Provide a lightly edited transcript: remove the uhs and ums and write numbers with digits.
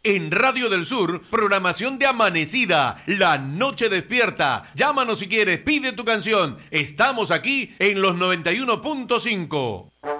En Radio del Sur, programación de amanecida, la noche despierta. Llámanos si quieres, pide tu canción. Estamos aquí en los 91.5.